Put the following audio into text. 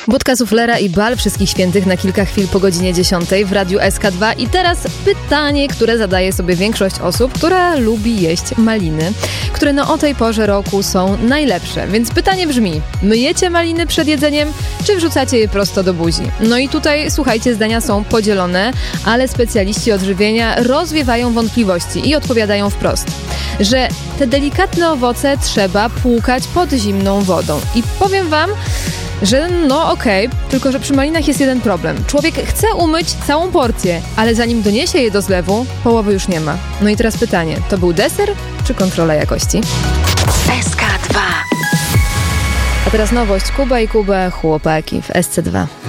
Budka suflera i bal wszystkich świętych na kilka chwil po godzinie 10 w Radiu SK2. I teraz pytanie, które zadaje sobie większość osób, która lubi jeść maliny, które o tej porze roku są najlepsze. Więc pytanie brzmi, myjecie maliny przed jedzeniem, czy wrzucacie je prosto do buzi? No i tutaj, słuchajcie, zdania są podzielone, ale specjaliści odżywienia rozwiewają wątpliwości i odpowiadają wprost, że te delikatne owoce trzeba płukać pod zimną wodą. I powiem wam, że okej, tylko że przy malinach jest jeden problem. Człowiek chce umyć całą porcję, ale zanim doniesie je do zlewu, połowy już nie ma. No i teraz pytanie, to był deser czy kontrola jakości? SK2. A teraz nowość, Kuba i Kuba, chłopaki w SC2.